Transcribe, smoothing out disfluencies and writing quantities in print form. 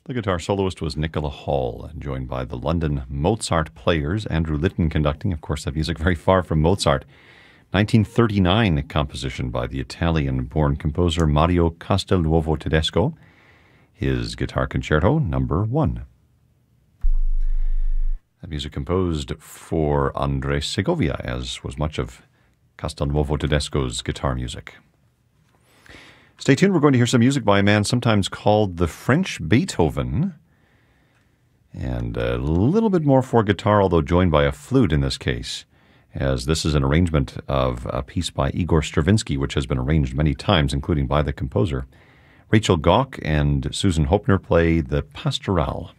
The guitar soloist was Nicola Hall, joined by the London Mozart Players, Andrew Litton conducting. Of course, that music very far from Mozart. 1939 composition by the Italian-born composer Mario Castelnuovo Tedesco, his Guitar Concerto Number 1. That music composed for Andres Segovia, as was much of Castelnuovo Tedesco's guitar music. Stay tuned. We're going to hear some music by a man sometimes called the French Beethoven, and a little bit more for guitar, although joined by a flute in this case, as this is an arrangement of a piece by Igor Stravinsky, which has been arranged many times, including by the composer. Rachel Gauck and Susan Hopner play the Pastorale.